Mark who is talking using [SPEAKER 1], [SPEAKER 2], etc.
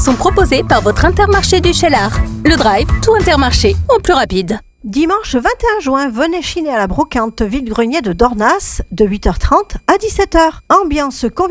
[SPEAKER 1] sont proposés par votre Intermarché du Cheylard. Le Drive, tout Intermarché, en plus rapide.
[SPEAKER 2] Dimanche 21 juin, venez chiner à la brocante vide-grenier de Dornas de 8h30 à 17h. Ambiance conviviale